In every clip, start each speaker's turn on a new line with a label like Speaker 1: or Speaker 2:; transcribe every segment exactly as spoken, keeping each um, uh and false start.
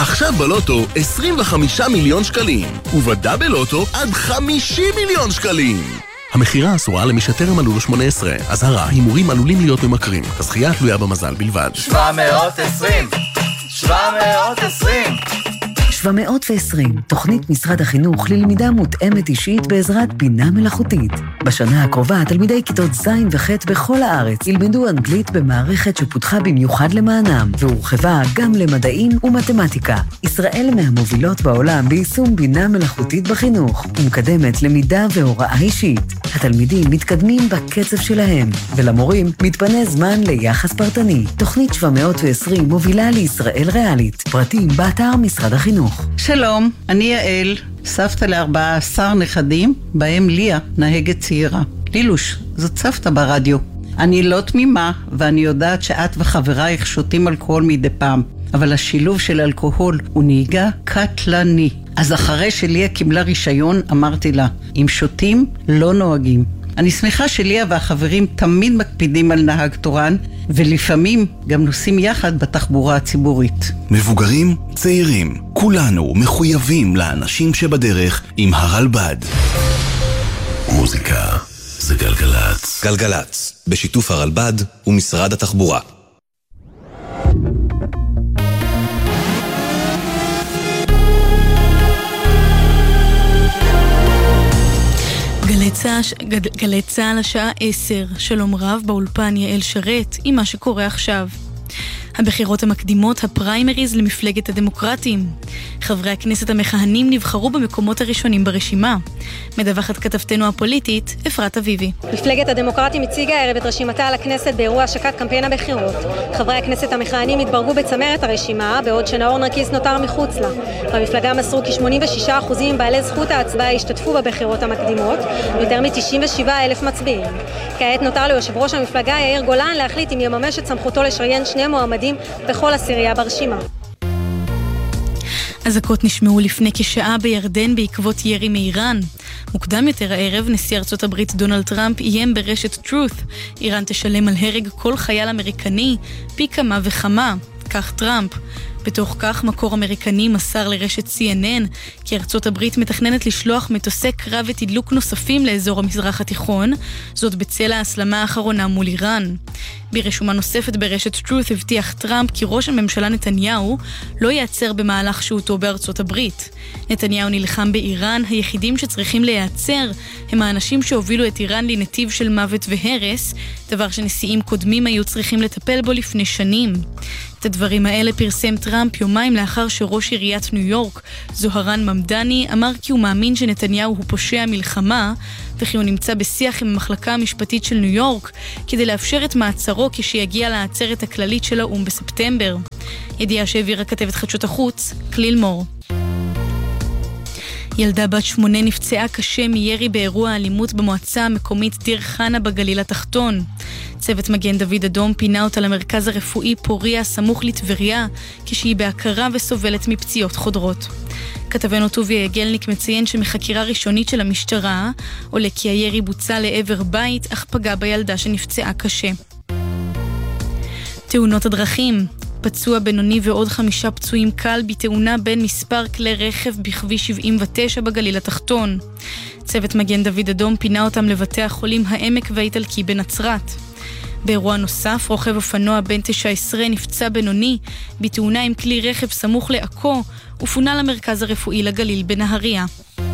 Speaker 1: עכשיו בלוטו עשרים וחמישה מיליון שקלים, ובדאבל לוטו עד חמישים מיליון שקלים. המחירה אסורה למי שטרם מלאו לו שמונה עשרה. אזהרה, הימורים עלולים להיות ממכרים. הזכייה תלויה במזל בלבד.
Speaker 2: שבע מאות ועשרים שבע מאות ועשרים
Speaker 3: שבע מאות ועשרים, תוכנית משרד החינוך ללמידה מותאמת אישית בעזרת בינה מלאכותית. בשנה הקרובה, תלמידי כיתות ז' וח' בכל הארץ ילמדו אנגלית במערכת שפותחה במיוחד למענם, והורחבה גם למדעים ומתמטיקה. ישראל מהמובילות בעולם ביישום בינה מלאכותית בחינוך, ומקדמת למידה והוראה אישית. התלמידים מתקדמים בקצב שלהם, ולמורים מתפנה זמן ליחס פרטני. תוכנית שבע מאות ועשרים מובילה לישראל ריאלית. פרטים באתר משרד החינוך.
Speaker 4: שלום, אני יעל, סבתא לארבעה עשר נכדים, בהם ליה, נהגת צעירה. לילוש, זאת סבתא ברדיו. אני לא תמימה, ואני יודעת שאת וחברייך שותים אלכוהול מדי פעם, אבל השילוב של אלכוהול הוא נהיגה קטלני. אז אחרי שליה קיבלה רישיון, אמרתי לה, אם שותים, לא נוהגים. אני שמחה שליה והחברים תמיד מקפידים על נהג תורן, ולפעמים גם נוסעים יחד בתחבורה הציבורית.
Speaker 5: מבוגרים, צעירים, כולנו מחויבים לאנשים שבדרך עם הרלב"ד. מוזיקה זה גלגלץ.
Speaker 6: גלגלץ, בשיתוף הרלב"ד ומשרד התחבורה.
Speaker 7: גלי צהל השעה עשר, שלום רב באולפן יעל שרת עם מה שקורה עכשיו. הבחירות המקדימות, הפריימריז למפלגת הדמוקרטים. חברי הכנסת המכהנים נבחרו במקומות הראשונים ברשימה. מדווחת כתבתנו הפוליטית, אפרת אביבי.
Speaker 8: מפלגת הדמוקרטים הציגה הערב את רשימתה על הכנסת באירוע השקת קמפיין הבחירות. חברי הכנסת המכהנים התברגו בצמרת הרשימה, בעוד שנאור נרקיס נותר מחוץ לה. במפלגה מסרו כ-שמונים ושישה אחוז בעלי זכות ההצבעה השתתפו בבחירות המקדימות, יותר מ-תשעים ושבעה אלף מצביעים. כעת נותר ליושב ראש המפלגה יאיר גולן להחליט אם יממש את סמכותו לשריין שני מועמדים בכל עשירייה ברשימה.
Speaker 7: אזעקות נשמעו לפני כשעה בירדן בעקבות ירי מאיראן. מוקדם יותר הערב, נשיא ארצות הברית דונלד טראמפ איים ברשת Truth. איראן תשלם על הרג כל חייל אמריקני פי כמה וכמה. כך טראמפ. בתוך כך, מקור אמריקני מסר לרשת סי אן אן כי ארצות הברית מתכננת לשלוח מטוסי קרב ותדלוק נוספים לאזור המזרח התיכון, זאת בצל ההסלמה האחרונה מול איראן. ברשומה נוספת ברשת Truth הבטיח טראמפ כי ראש הממשלה נתניהו לא ייעצר במהלך שהותו בארצות הברית. נתניהו נלחם באיראן, היחידים שצריכים להיעצר הם האנשים שהובילו את איראן לנתיב של מוות והרס, דבר שנשיאים קודמים היו צריכים לטפל בו לפני שנים. את הדברים האלה פרסם טראמפ יומיים לאחר שראש עיריית ניו יורק, זוהרן ממדני, אמר כי הוא מאמין שנתניהו הוא פושע מלחמה, וכי הוא נמצא בשיח עם המחלקה המשפטית של ניו יורק, כדי לאפשר את מעצרו כשיגיע לעצרת הכללית של האו"ם בספטמבר. ידיעה שהעבירה כתבת חדשות החוץ, כליל מור. ילדה בת שמונה נפצעה קשה מירי באירוע אלימות במועצה המקומית דיר חנה בגליל התחתון. צוות מגן דוד אדום פינה אותה למרכז הרפואי פוריה סמוך לטבריה, כשהיא בהכרה וסובלת מפציעות חודרות. כתבנו טוביה יגלניק מציין שמחקירה ראשונית של המשטרה עולה כי הירי בוצע לעבר בית, אך פגע בילדה שנפצעה קשה. תאונות הדרכים. פצוע בינוני ועוד חמישה פצועים קל בתאונה בין מספר כלי רכב בכביש שבעים ותשע בגליל התחתון. צוות מגן דוד אדום פינה אותם לבתי החולים העמק והאיטלקי בנצרת. באירוע נוסף, רוכב אופנוע בן תשע עשרה נפצע בינוני בתאונה עם כלי רכב סמוך לעכו ופונה למרכז הרפואי לגליל בנהריה.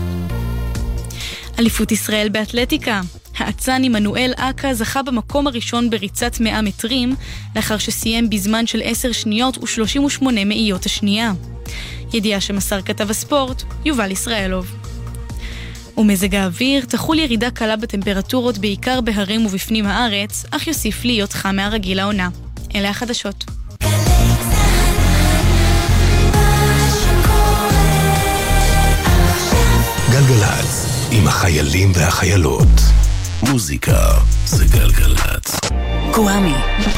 Speaker 7: אליפות ישראל באתלטיקה. האצן עמנואל אקה זכה במקום הראשון בריצת מאה מטרים, לאחר שסיים בזמן של עשר שניות ו-שלושים ושמונה מאיות השנייה. ידיעה שמסר כתב הספורט, יובל ישראלוב. ומזג האוויר, תחול ירידה קלה בטמפרטורות בעיקר בהרים ובפנים הארץ, אך יוסיף להיות חם מהרגיל העונה. אלה החדשות.
Speaker 5: גלגלץ, עם החיילים והחיילות. מוזיקה זה גלגלץ.
Speaker 3: קוואמי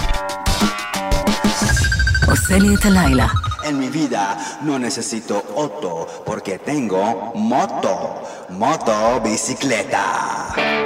Speaker 3: עושה לי את הלילה.
Speaker 9: En mi vida no necesito auto porque tengo moto, moto bicicleta.